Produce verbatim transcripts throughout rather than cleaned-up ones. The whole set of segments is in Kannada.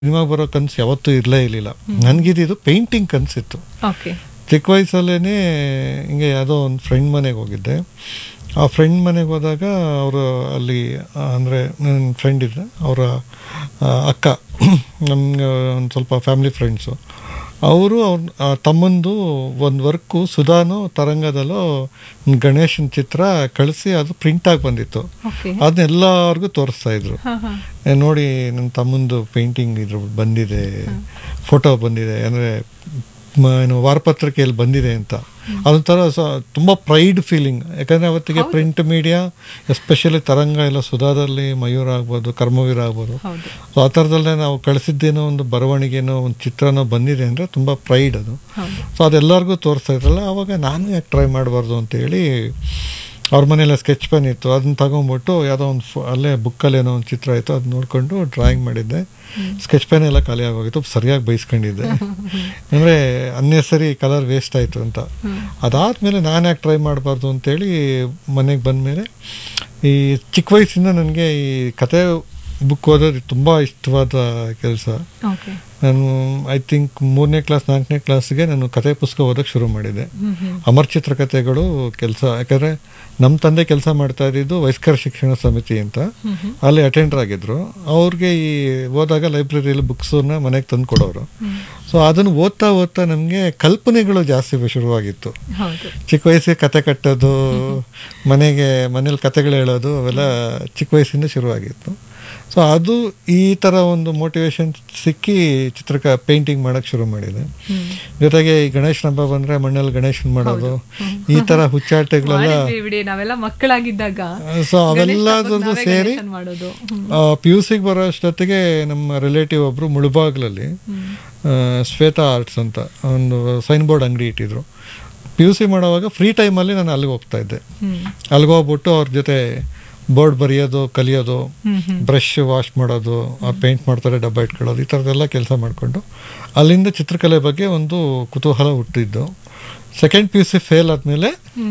ಸಿನಿಮಾ ಬರೋ ಕನಸು ಯಾವತ್ತೂ ಇರಲೇ ಇರಲಿಲ್ಲ. ನನಗಿದ್ದು ಪೇಂಟಿಂಗ್ ಕನಸಿತ್ತು. ಓಕೆ. ಚಿಕ್ಕ ವಯಸ್ಸಲ್ಲೇ ಹಿಂಗೆ ಯಾವುದೋ ಒಂದು ಫ್ರೆಂಡ್ ಮನೆಗೆ ಹೋಗಿದ್ದೆ. ಆ ಫ್ರೆಂಡ್ ಮನೆಗೆ ಹೋದಾಗ ಅವರು ಅಲ್ಲಿ ಅಂದರೆ ನನ್ನ ಫ್ರೆಂಡ್ ಇದ್ದೆ, ಅವರ ಅಕ್ಕ, ನಮ್ಗೆ ಒಂದು ಸ್ವಲ್ಪ ಫ್ಯಾಮಿಲಿ ಫ್ರೆಂಡ್ಸು. ಅವರು ಅವ್ರ ತಮ್ಮಂದು ಒಂದು ವರ್ಕು ಸುಧಾನು ತರಂಗದಲ್ಲೋ ಗಣೇಶನ ಚಿತ್ರ ಕಳಿಸಿ ಅದು ಪ್ರಿಂಟಾಗಿ ಬಂದಿತ್ತು. ಅದನ್ನ ಎಲ್ಲರಿಗೂ ತೋರಿಸ್ತಾ ಇದ್ರು, ನೋಡಿ ನನ್ನ ತಮ್ಮಂದು ಪೇಂಟಿಂಗ್ ಇದ್ರ ಬಂದಿದೆ, ಫೋಟೋ ಬಂದಿದೆ, ಅಂದರೆ ಏನು ವಾರಪತ್ರಿಕೆಯಲ್ಲಿ ಬಂದಿದೆ ಅಂತ. ಅದೊಂಥರ ಸ ತುಂಬ ಪ್ರೈಡ್ ಫೀಲಿಂಗ್. ಯಾಕಂದರೆ ಅವತ್ತಿಗೆ ಪ್ರಿಂಟ್ ಮೀಡಿಯಾ ಎಸ್ಪೆಷಲಿ ತರಂಗ ಎಲ್ಲ ಸುಧಾದಲ್ಲಿ ಮಯೂರ ಆಗ್ಬೋದು, ಕರ್ಮವೀರ ಆಗ್ಬೋದು, ಸೊ ಆ ಥರದಲ್ಲೇ ನಾವು ಕಳಿಸಿದ್ದೇನೋ ಒಂದು ಬರವಣಿಗೆನೋ ಒಂದು ಚಿತ್ರನೋ ಬಂದಿದೆ ಅಂದರೆ ತುಂಬ ಪ್ರೈಡ್ ಅದು. ಸೊ ಅದೆಲ್ಲರಿಗೂ ತೋರಿಸ್ತಾ ಇದ್ರಲ್ಲ, ಆವಾಗ ನಾನು ಯಾಕೆ ಟ್ರೈ ಮಾಡಬಾರ್ದು ಅಂತೇಳಿ ಅವ್ರ ಮನೆಯಲ್ಲ ಸ್ಕೆಚ್ ಪೆನ್ ಇತ್ತು, ಅದನ್ನ ತಗೊಂಡ್ಬಿಟ್ಟು ಯಾವುದೋ ಒಂದು ಫೋ ಅಲ್ಲೇ ಬುಕ್ಕಲ್ಲಿ ಏನೋ ಒಂದು ಚಿತ್ರ ಇತ್ತು, ಅದು ನೋಡಿಕೊಂಡು ಡ್ರಾಯಿಂಗ್ ಮಾಡಿದ್ದೆ. ಸ್ಕೆಚ್ ಪೆನ್ ಎಲ್ಲ ಖಾಲಿ ಆಗೋಗಿತ್ತು, ಸರಿಯಾಗಿ ಬೈಸ್ಕೊಂಡಿದ್ದೆ. ಅಂದರೆ ಅನ್ನೆಸರಿ ಕಲರ್ ವೇಸ್ಟ್ ಆಯಿತು ಅಂತ. ಅದಾದಮೇಲೆ ನಾನು ಯಾಕೆ ಟ್ರೈ ಮಾಡಬಾರ್ದು ಅಂತೇಳಿ ಮನೆಗೆ ಬಂದಮೇಲೆ ಈ ಚಿಕ್ಕ ವಯಸ್ಸಿಂದ ನನಗೆ ಈ ಕತೆ ಬುಕ್ ಓದೋದು ತುಂಬ ಇಷ್ಟವಾದ ಕೆಲಸ. ನಾನು ಐ ಥಿಂಕ್ ಮೂರನೇ ಕ್ಲಾಸ್ ನಾಲ್ಕನೇ ಕ್ಲಾಸ್ಗೆ ನಾನು ಕತೆ ಪುಸ್ತಕ ಓದೋಕ್ಕೆ ಶುರು ಮಾಡಿದ್ದೆ. ಅಮರ್ ಚಿತ್ರಕಥೆಗಳು ಕೆಲಸ, ಯಾಕಂದರೆ ನಮ್ಮ ತಂದೆ ಕೆಲಸ ಮಾಡ್ತಾ ಇದ್ದಿದ್ದು ವಯಸ್ಕರ ಶಿಕ್ಷಣ ಸಮಿತಿ ಅಂತ, ಅಲ್ಲಿ ಅಟೆಂಡರ್ ಆಗಿದ್ರು. ಅವ್ರಿಗೆ ಈ ಓದಾಗ ಲೈಬ್ರರಿಯಲ್ಲಿ ಬುಕ್ಸನ್ನ ಮನೆಗೆ ತಂದು ಕೊಡೋರು. ಸೊ ಅದನ್ನು ಓದ್ತಾ ಓದ್ತಾ ನಮಗೆ ಕಲ್ಪನೆಗಳು ಜಾಸ್ತಿ ಶುರುವಾಗಿತ್ತು. ಚಿಕ್ಕ ವಯಸ್ಸಿಗೆ ಕತೆ ಕಟ್ಟೋದು, ಮನೆಗೆ ಮನೇಲಿ ಕತೆಗಳು ಹೇಳೋದು, ಅವೆಲ್ಲ ಚಿಕ್ಕ ವಯಸ್ಸಿಂದ ಶುರುವಾಗಿತ್ತು. ಸೊ ಅದು ಈ ಥರ ಒಂದು ಮೋಟಿವೇಶನ್ ಸಿಕ್ಕಿ ಚಿತ್ರಕ ಪೇಂಟಿಂಗ್ ಮಾಡೋಕ್ಕೆ ಶುರು ಮಾಡಿದೆ. ಜೊತೆಗೆ ಈ ಗಣೇಶನ ಹಬ್ಬ ಬಂದರೆ ಮಣ್ಣಲ್ಲಿ ಗಣೇಶನ್ ಮಾಡೋದು, ಈ ಥರ ಹುಚ್ಚಾಟಗಳೆಲ್ಲ ನಾವೆಲ್ಲ ಮಕ್ಕಳಾಗಿದ್ದಾಗ. ಸೊ ಅವೆಲ್ಲದೂ ಸೇರಿ ಪಿ ಯು ಸಿಗೆ ಬರೋ ಅಷ್ಟೊತ್ತಿಗೆ ನಮ್ಮ ರಿಲೇಟಿವ್ ಒಬ್ಬರು ಮುಳುಬಾಗ್ಲಲ್ಲಿ ಶ್ವೇತಾ ಆರ್ಟ್ಸ್ ಅಂತ ಒಂದು ಸೈನ್ ಬೋರ್ಡ್ ಅಂಗಡಿ ಇಟ್ಟಿದ್ರು. ಪಿ ಯು ಸಿ ಮಾಡೋವಾಗ ಫ್ರೀ ಟೈಮಲ್ಲಿ ನಾನು ಅಲ್ಲಿಗೆ ಹೋಗ್ತಾ ಇದ್ದೆ. ಅಲ್ಲಿಗೆ ಹೋಗ್ಬಿಟ್ಟು ಅವ್ರ ಜೊತೆ ಬೋರ್ಡ್ ಬರೆಯೋದು, ಕಲಿಯೋದು, ಬ್ರಷ್ ವಾಶ್ ಮಾಡೋದು, ಆ ಪೇಂಟ್ ಮಾಡ್ತಾರೆ ಡಬ್ಬ ಇಟ್ಕೊಳ್ಳೋದು, ಈ ಥರದ್ದೆಲ್ಲ ಕೆಲಸ ಮಾಡಿಕೊಂಡು ಅಲ್ಲಿಂದ ಚಿತ್ರಕಲೆ ಬಗ್ಗೆ ಒಂದು ಕುತೂಹಲ ಹುಟ್ಟಿದ್ದು. Second P U C fail ಆದಮೇಲೆ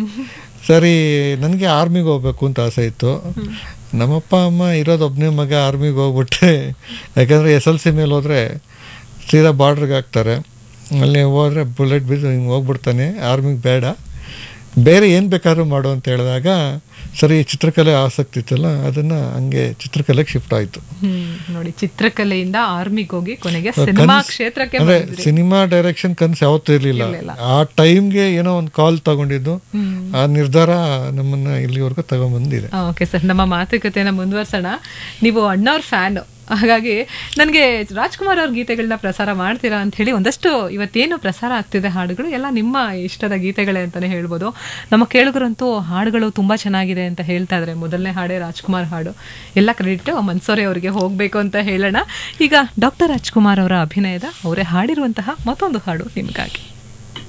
ಸರಿ ನನಗೆ ಆರ್ಮಿಗೆ ಹೋಗ್ಬೇಕು ಅಂತ ಆಸೆ ಇತ್ತು. ನಮ್ಮಪ್ಪ ಅಮ್ಮ ಇರೋದು ಒಬ್ಬನೇ ಮಗ, ಆರ್ಮಿಗೆ ಹೋಗ್ಬಿಟ್ಟೆ. ಯಾಕಂದರೆ ಎಸ್ ಎಲ್ ಸಿ ಮೇಲೆ ಹೋದರೆ ಸೀದಾ ಬಾರ್ಡ್ರಿಗೆ ಹಾಕ್ತಾರೆ, ಅಲ್ಲಿ ಹೋದರೆ ಬುಲೆಟ್ ಬಿದ್ದು ಹಿಂಗೆ ಹೋಗ್ಬಿಡ್ತಾನೆ, ಆರ್ಮಿಗೆ ಬೇಡ, ಬೇರೆ ಏನು ಬೇಕಾದ್ರೂ ಮಾಡು ಅಂತ ಹೇಳಿದಾಗ ಸರಿ ಚಿತ್ರಕಲೆ ಆಸಕ್ತಿ ಇತ್ತಲ್ಲ, ಅದನ್ನ ಹಂಗೆ ಚಿತ್ರಕಲೆಗೆ ಶಿಫ್ಟ್ ಆಯಿತು. ನೋಡಿ, ಚಿತ್ರಕಲೆಯಿಂದ ಆರ್ಮಿಗೆ ಹೋಗಿ ಕೊನೆಗೆ ಸಿನಿಮಾ ಕ್ಷೇತ್ರಕ್ಕೆ ಅಂದ್ರೆ ಸಿನಿಮಾ ಡೈರೆಕ್ಷನ್ ಕನಸು ಯಾವತ್ತೂ ಇರಲಿಲ್ಲ. ಆ ಟೈಮ್ಗೆ ಏನೋ ಒಂದು ಕಾಲ್ ತಗೊಂಡಿದ್ದು, ಆ ನಿರ್ಧಾರ ನಮ್ಮನ್ನ ಇಲ್ಲಿವರೆಗೂ ತಗೊಂಡ್ಬಂದಿದೆ. ಓಕೆ ಸರ್, ನಮ್ಮ ಮಾತುಕತೆನ ಮುಂದುವರ್ಸೋಣ. ನೀವು ಅಣ್ಣವ್ರ ಫ್ಯಾನ್, ಹಾಗಾಗಿ ನನಗೆ ರಾಜ್ಕುಮಾರ್ ಅವ್ರ ಗೀತೆಗಳನ್ನ ಪ್ರಸಾರ ಮಾಡ್ತೀರಾ ಅಂತ ಹೇಳಿ ಒಂದಷ್ಟು ಇವತ್ತೇನು ಪ್ರಸಾರ ಆಗ್ತಿದೆ ಹಾಡುಗಳು ಎಲ್ಲ ನಿಮ್ಮ ಇಷ್ಟದ ಗೀತೆಗಳೇ ಅಂತಾನೆ ಹೇಳ್ಬೋದು. ನಮ್ಮ ಕೇಳುಗರಂತೂ ಹಾಡುಗಳು ತುಂಬಾ ಚೆನ್ನಾಗಿದೆ ಅಂತ ಹೇಳ್ತಾ ಇದ್ದಾರೆ. ಮೊದಲನೇ ಹಾಡೇ ರಾಜ್ಕುಮಾರ್ ಹಾಡು, ಎಲ್ಲ ಕ್ರೆಡಿಟ್ ಮನ್ಸೂರೆ ಅವರಿಗೆ ಹೋಗಬೇಕು ಅಂತ ಹೇಳೋಣ. ಈಗ ಡಾಕ್ಟರ್ ರಾಜ್ಕುಮಾರ್ ಅವರ ಅಭಿನಯದ ಅವರೇ ಹಾಡಿರುವಂತಹ ಮತ್ತೊಂದು ಹಾಡು ನಿಮಗಾಗಿ.